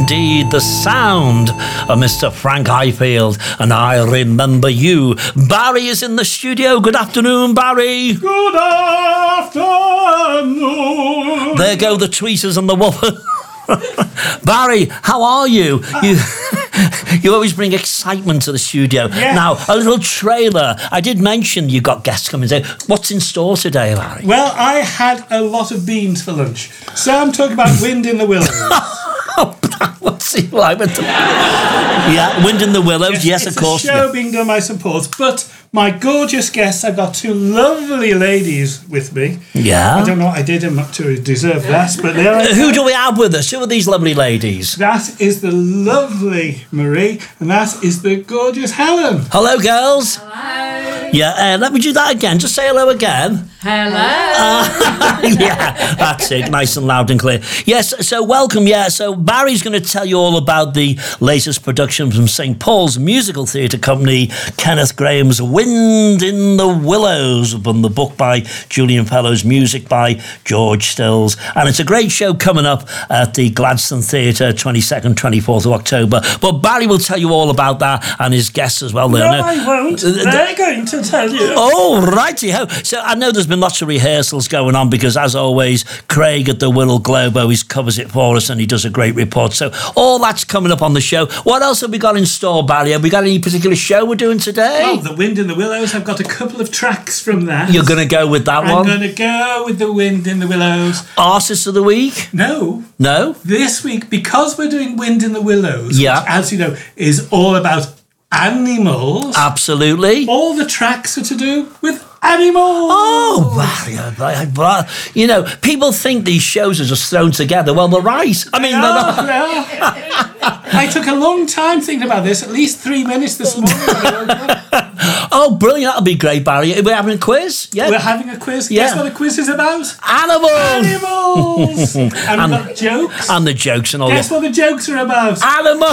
indeed the sound of Mr. Frank Highfield and I Remember You. Barry is in the studio. Good afternoon, Barry. Good afternoon. There go the tweeters and the whoppers. Barry, how are you? You always bring excitement to the studio. Yes. Now, a little trailer. I did mention you got guests coming today. What's in store today, Barry? Well, I had a lot of beans for lunch. So I'm talking about Wind in the Willows. What's he like? Yeah, Wind in the Willows. Yes, of course. It's a show being done by some Pauls, but my gorgeous guests, I've got two lovely ladies with me. Yeah. I don't know what I did to deserve that, but there I Who do we have with us? Who are these lovely ladies? That is the lovely Marie, and that is the gorgeous Helen. Hello, girls. Hello. Yeah, let me do that again. Just say hello again. Hello. Yeah, that's it. Nice and loud and clear. Yes, so welcome. Yeah, so Barry's going to tell you all about the latest production from St. Paul's Musical Theatre Company, Kenneth Grahame's Wind in the Willows, from the book by Julian Fellows, music by George Stills. And it's a great show coming up at the Gladstone Theatre, 22nd, 24th of October. But Barry will tell you all about that and his guests as well. No, I won't. They're going to tell you. Oh, righty-ho. So I know there's been lots of rehearsals going on because, as always, Craig at the Wirral Globe always covers it for us and he does a great report. So all that's coming up on the show. What else have we got in store, Barry? Have we got any particular show we're doing today? Oh, The Wind in the Willows. I've got a couple of tracks from that. You're going to go with that one? I'm going to go with The Wind in the Willows. Artist of the Week? No. No? This week, because we're doing Wind in the Willows, Yeah. which, as you know, is all about animals. Absolutely. All the tracks are to do with animals. Oh, Barry, you know, people think these shows are just thrown together. Well, they're right. I mean, they're not. I took a long time thinking about this, at least 3 minutes this morning. Oh, brilliant. That'll be great, Barry. We're having a quiz? Yeah. We're having a quiz. Yeah. Guess what the quiz is about? Animals. Animals. And we've got jokes. And the jokes and all Guess that. what the jokes are about?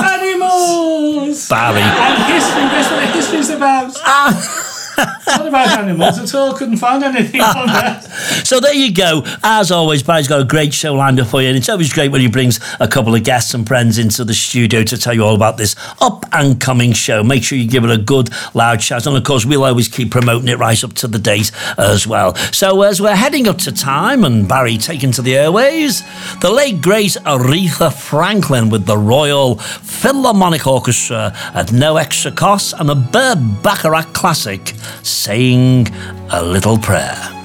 Animals. Barry. And history. Guess what the history's about? It's not about animals at all. Couldn't find anything on that. So there you go. As always, Barry's got a great show lined up for you, and it's always great when he brings a couple of guests and friends into the studio to tell you all about this up-and-coming show. Make sure you give it a good, loud shout, and of course, we'll always keep promoting it right up to the date as well. So as we're heading up to time, and Barry taken to the airways, the late, great Aretha Franklin with the Royal Philharmonic Orchestra at no extra cost, and a Burt Bacharach classic, Saying a Little Prayer.